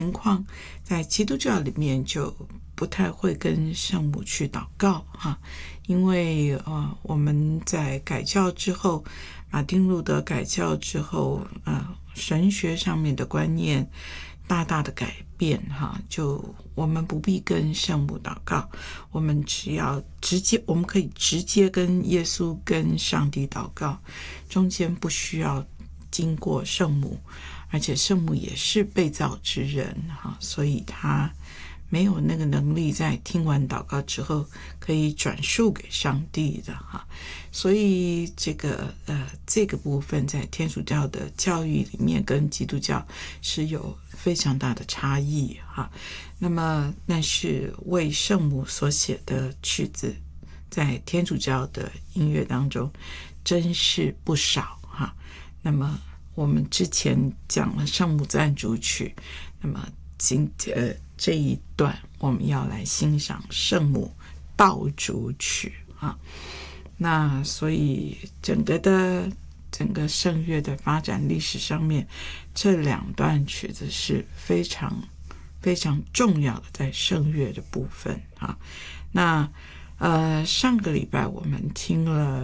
情况，在基督教里面就不太会跟圣母去祷告哈，因为我们在改教之后，马丁路德改教之后，神学上面的观念大大的改变哈，就我们不必跟圣母祷告，我们我们可以直接跟耶稣跟上帝祷告，中间不需要经过圣母，而且圣母也是被造之人哈，所以他没有那个能力在听完祷告之后可以转述给上帝的哈，所以这个部分在天主教的教育里面跟基督教是有非常大的差异哈。那么但是为圣母所写的曲子在天主教的音乐当中真是不少哈。那么我们之前讲了圣母赞主曲，那么这一段我们要来欣赏圣母道主曲啊。那所以整个圣乐的发展历史上面，这两段曲子是非常非常重要的在圣乐的部分啊。那上个礼拜我们听了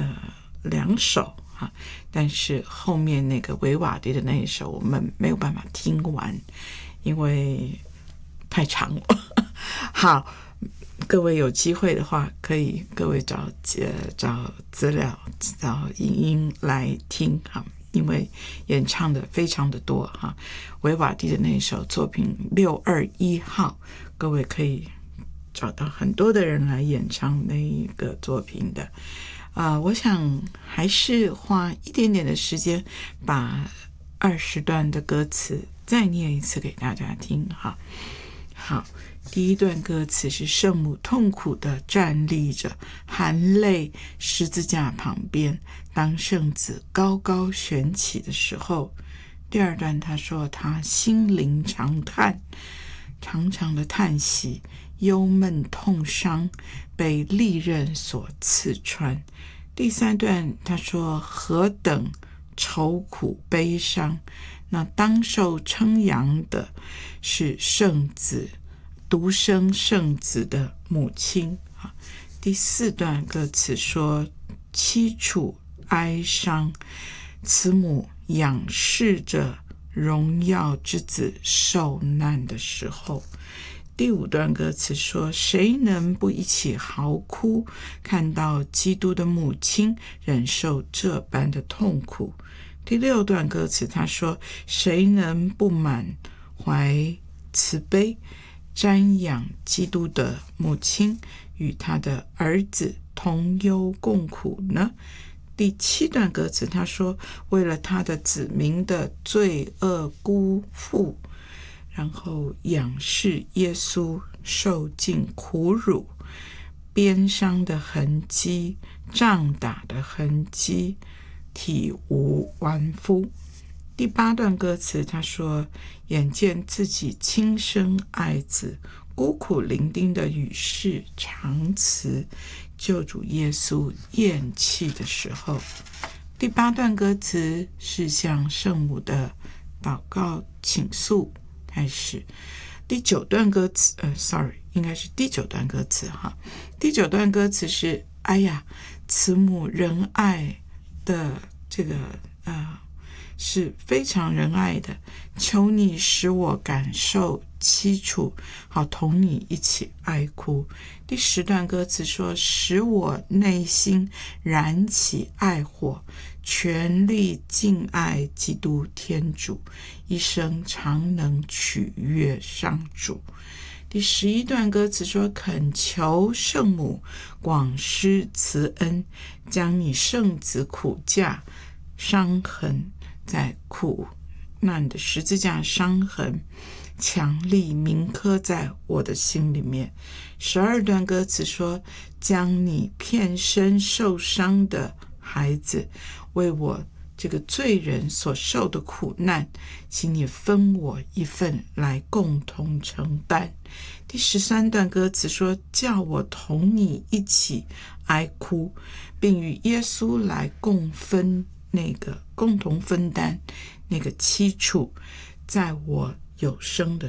2首啊，但是后面那个维瓦蒂的那一首我们没有办法听完，因为太长了。好，各位有机会的话，可以各位找资料、找影音来听哈，因为演唱的非常的多哈。维瓦蒂的那一首作品621号，各位可以找到很多的人来演唱那一个作品的。我想还是花一点点的时间，把20段的歌词再念一次给大家听哈。好，第一段歌词是圣母痛苦地站立着，含泪十字架旁边，当圣子高高悬起的时候。第二段他说他心灵长叹，长长的叹息，忧闷痛伤，被利刃所刺穿。第三段他说何等愁苦悲伤，那当受称扬的是圣子，独生圣子的母亲。第4段歌词说凄楚哀伤，慈母仰视着荣耀之子受难的时候。第5段歌词说谁能不一起嚎哭，看到基督的母亲忍受这般的痛苦。第6段歌词他说谁能不满怀慈悲，瞻仰基督的母亲与他的儿子同忧共苦呢？第7段歌词他说为了他的子民的罪恶辜负，然后仰视耶稣受尽苦辱，鞭伤的痕迹，杖打的痕迹，体无完肤。第8段歌词他说眼见自己亲生爱子孤苦伶仃的与世长辞，救主耶稣咽气的时候。第8段歌词是向圣母的祷告倾诉开始。第9段歌词应该是第9段歌词哈。第9段歌词是哎呀，慈母仁爱的这个是非常仁爱的，求你使我感受凄楚，好同你一起哀哭。第10段歌词说使我内心燃起爱火，全力敬爱基督天主，一生常能取悦上主。第11段歌词说恳求圣母广施慈恩，将你圣子苦架伤痕，在苦难的十字架伤痕强力铭刻在我的心里面。12段歌词说将你遍身受伤的孩子，为我这个罪人所受的苦难，请你分我一份来共同承担。第13段歌词说叫我同你一起哀哭，并与耶稣来共同分担那个凄楚，在我有声的